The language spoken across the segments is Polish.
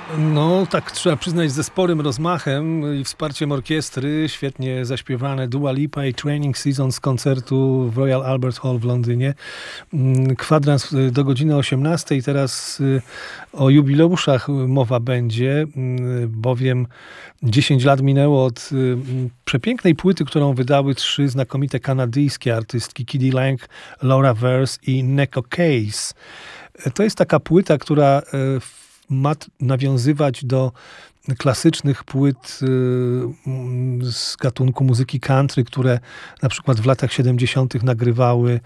No, tak trzeba przyznać, ze sporym rozmachem i wsparciem orkiestry, świetnie zaśpiewane Dua Lipa i Training Season z koncertu w Royal Albert Hall w Londynie. Kwadrans do godziny 18. Teraz o jubileuszach mowa będzie, bowiem 10 lat minęło od przepięknej płyty, którą wydały 3 znakomite kanadyjskie artystki, k.d. lang, Laura Vers i Neko Case. To jest taka płyta, która ma nawiązywać do klasycznych płyt z gatunku muzyki country, które na przykład w latach 70. nagrywały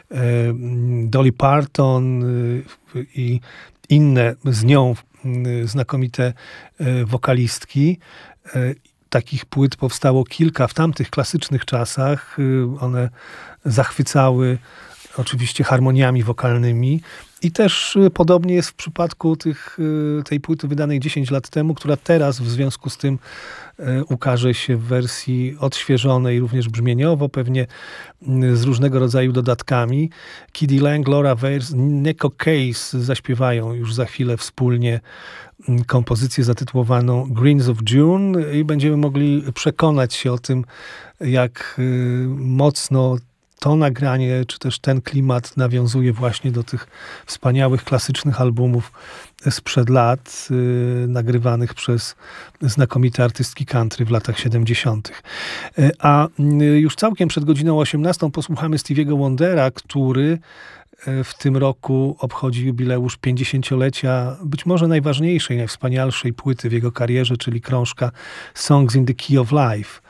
Dolly Parton i inne z nią znakomite wokalistki. Takich płyt powstało kilka w tamtych klasycznych czasach. One zachwycały oczywiście harmoniami wokalnymi. I też podobnie jest w przypadku tej płyty wydanej 10 lat temu, która teraz w związku z tym ukaże się w wersji odświeżonej, również brzmieniowo, pewnie z różnego rodzaju dodatkami. k.d. lang, Laura Vers, Neko Case zaśpiewają już za chwilę wspólnie kompozycję zatytułowaną Greens of June i będziemy mogli przekonać się o tym, jak mocno to nagranie, czy też ten klimat nawiązuje właśnie do tych wspaniałych, klasycznych albumów sprzed lat, nagrywanych przez znakomite artystki country w latach 70. A już całkiem przed godziną 18 posłuchamy Stevie'ego Wondera, który w tym roku obchodzi jubileusz 50-lecia być może najważniejszej, najwspanialszej płyty w jego karierze, czyli krążka Songs in the Key of Life.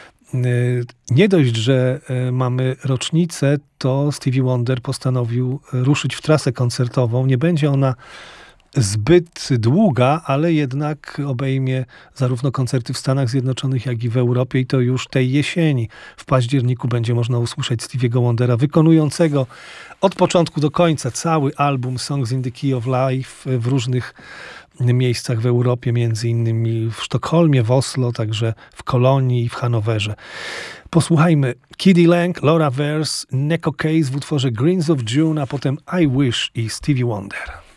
Nie dość, że mamy rocznicę, to Stevie Wonder postanowił ruszyć w trasę koncertową. Nie będzie ona zbyt długa, ale jednak obejmie zarówno koncerty w Stanach Zjednoczonych, jak i w Europie i to już tej jesieni. W październiku będzie można usłyszeć Stevie'ego Wondera wykonującego od początku do końca cały album Songs in the Key of Life w różnych miejscach w Europie, między innymi w Sztokholmie, w Oslo, także w Kolonii i w Hanowerze. Posłuchajmy k.d. lang, Laura Vers, Neko Case w utworze Greens of June, a potem I Wish i Stevie Wonder.